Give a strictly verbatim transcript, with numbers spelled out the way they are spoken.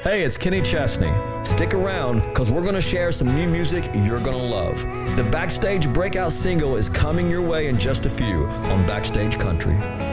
Hey, it's Kenny Chesney. Stick around, because we're going to share some new music you're going to love. The Backstage Breakout single is coming your way in just a few on Backstage Country.